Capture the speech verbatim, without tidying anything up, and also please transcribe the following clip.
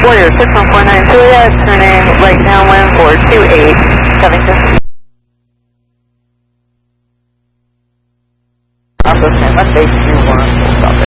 Warrior six one four nine Juliet, turning right downwind for two eight seven two. Also stand left base two one, full stop there.